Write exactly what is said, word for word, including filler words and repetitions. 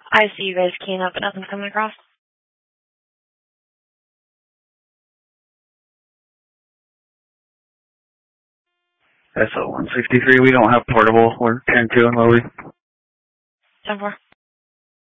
I see you guys keying up, but nothing's coming across. S O one sixty-three, we don't have portable. We're ten two in Lowry. ten four.